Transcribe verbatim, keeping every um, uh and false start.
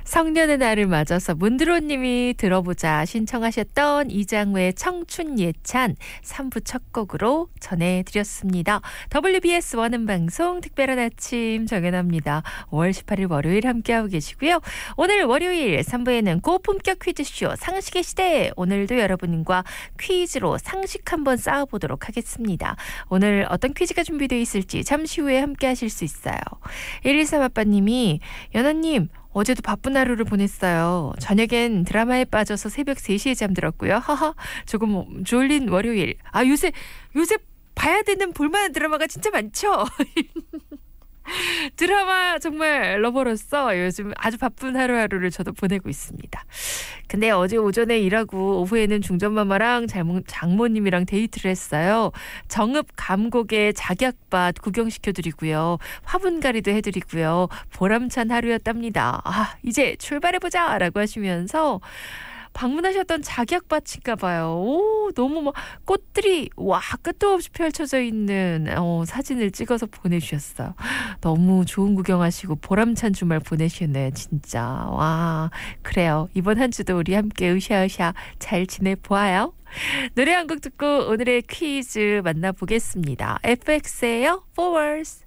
성년의 날을 맞아서 문드로님이 들어보자 신청하셨던 이장우의 청춘 예찬 삼 부 첫 곡으로 전해드렸습니다. 더블유비에스 원음방송 특별한 아침 정연합니다. 오월 십팔일 월요일 함께하고 계시고요. 오늘 월요일 삼 부에는 고품격 퀴즈쇼 상식의 시대. 오늘도 여러분과 퀴즈로 상식 한번 쌓아보도록 하겠습니다. 오늘 어떤 퀴즈가 준비되어 있을지 잠시 후에 함께하실 수 있어요. 일일삼 아빠님이 연아님 어제도 바쁜 하루를 보냈어요. 저녁엔 드라마에 빠져서 새벽 세 시에 잠들었고요. 하하, 조금 졸린 월요일. 아, 요새, 요새 봐야 되는 볼만한 드라마가 진짜 많죠? 드라마 정말 러버로서 요즘 아주 바쁜 하루하루를 저도 보내고 있습니다. 근데 어제 오전에 일하고 오후에는 중전마마랑 장모님이랑 데이트를 했어요. 정읍 감곡에 작약밭 구경시켜드리고요. 화분가리도 해드리고요. 보람찬 하루였답니다. 아, 이제 출발해보자 라고 하시면서 방문하셨던 작약밭인가 봐요. 오, 너무 막 꽃들이 와 끝도 없이 펼쳐져 있는 어, 사진을 찍어서 보내주셨어요. 너무 좋은 구경하시고 보람찬 주말 보내셨네요. 진짜. 와, 그래요. 이번 한 주도 우리 함께 으쌰으쌰 잘 지내보아요. 노래 한 곡 듣고 오늘의 퀴즈 만나보겠습니다. 에프엑스예요. Forwards.